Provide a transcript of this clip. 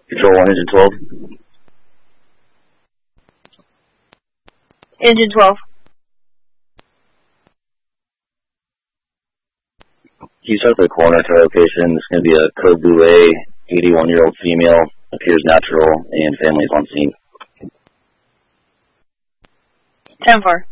Control 1, Engine 12. Engine 12. You start the coroner to location. This is going to be a code blue A, 81-year-old female, appears natural, and family is on scene. 10-4.